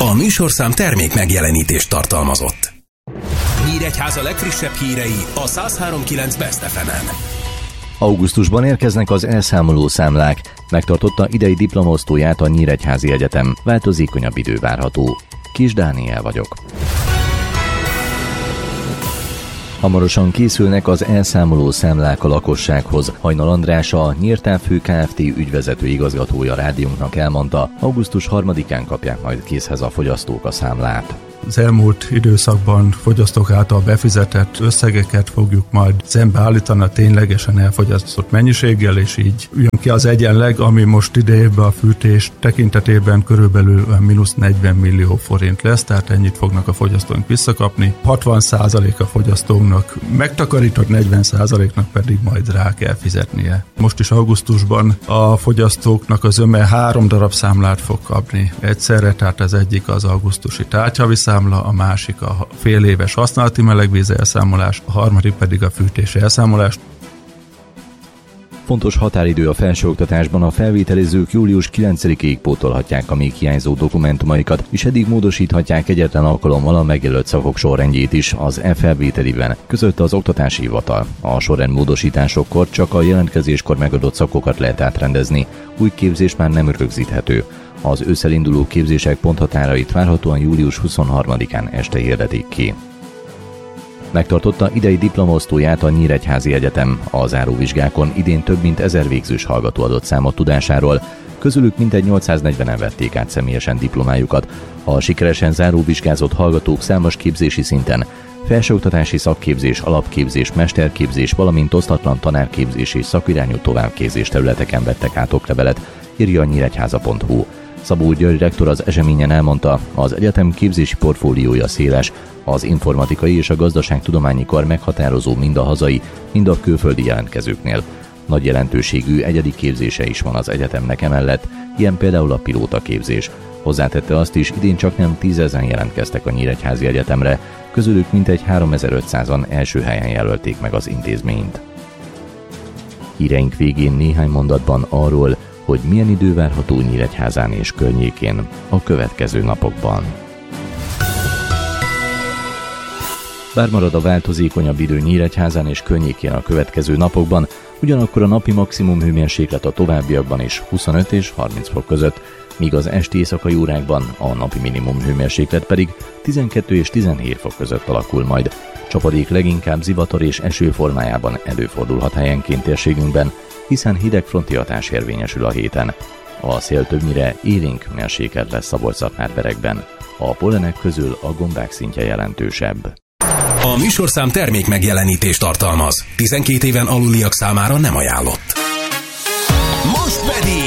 A műsorszám termék megjelenítést tartalmazott. Nyíregyháza legfrissebb hírei a 103.9 Best FM-en. Augusztusban érkeznek az elszámoló számlák. Megtartotta idei diplomaosztóját a Nyíregyházi Egyetem. Változékonyabb idő várható. Kis Dániel vagyok. Hamarosan készülnek az elszámoló számlák a lakossághoz. Hajnal András, a Nyírtávhő Kft. Ügyvezető igazgatója rádiónknak elmondta, augusztus 3-án kapják majd készhez a fogyasztók a számlát. Az elmúlt időszakban fogyasztók által befizetett összegeket fogjuk majd szembeállítani a ténylegesen elfogyasztott mennyiséggel, és így jön ki az egyenleg, ami most idejében a fűtés tekintetében körülbelül -40 millió forint lesz, tehát ennyit fognak a fogyasztóink visszakapni. 60% a fogyasztóknak megtakarított, 40%-nak pedig majd rá kell fizetnie. Most is augusztusban a fogyasztóknak az öme 3 darab számlát fog kapni egyszerre, tehát az egyik az augusztusi tárgyhavi számla, a másik a féléves használati melegvíz elszámolás, a harmadik pedig a fűtési elszámolás. Fontos határidő a felsőoktatásban, a felvételizők július 9-ig pótolhatják a még hiányzó dokumentumaikat, és eddig módosíthatják egyetlen alkalommal a megjelölt szakok sorrendjét is az e-felvételiben, közölte az Oktatási Hivatal. A sorrend módosításokkor csak a jelentkezéskor megadott szakokat lehet átrendezni, új képzés már nem rögzíthető. Az ősszel induló képzések ponthatárait várhatóan július 23-án este hirdetik ki. Megtartotta idei diplomaosztóját a Nyíregyházi Egyetem. A záróvizsgákon idén több mint 1000 végzős hallgató adott számot tudásáról, közülük mintegy 840-en vették át személyesen diplomájukat. A sikeresen záróvizsgázott hallgatók számos képzési szinten, felsőoktatási szakképzés, alapképzés, mesterképzés, valamint osztatlan tanárképzés és szakirányú továbbképzés területeken vettek át oklevelet, írja a nyíregyháza.hu. Szabó György rektor az eseményen elmondta, az egyetem képzési portfóliója széles, az informatikai és a gazdaságtudományi kar meghatározó mind a hazai, mind a külföldi jelentkezőknél. Nagy jelentőségű egyedi képzése is van az egyetemnek emellett, ilyen például a pilótaképzés. Hozzátette azt is, idén csaknem 10 000-en jelentkeztek a Nyíregyházi Egyetemre, közülük mintegy 3500-an első helyen jelölték meg az intézményt. Híreink végén néhány mondatban arról, hogy milyen idő várható Nyíregyházán és környékén a következő napokban. Bár marad a változékonyabb idő Nyíregyházán és környékén a következő napokban, ugyanakkor a napi maximum hőmérséklet a továbbiakban is 25 és 30 fok között, míg az esti éjszakai órákban a napi minimum hőmérséklet pedig 12 és 17 fok között alakul majd. Csapadék leginkább zivatar és eső formájában előfordulhat helyenként térségünkben, hiszen hidegfronti hatás érvényesül a héten. A szél többnyire élénk mérsékelt lesz Szabolcs-Szatmár-Berekben. A pollenek közül a gombák szintje jelentősebb. A műsorszám termék megjelenítést tartalmaz. 12 éven aluliak számára nem ajánlott. Most pedig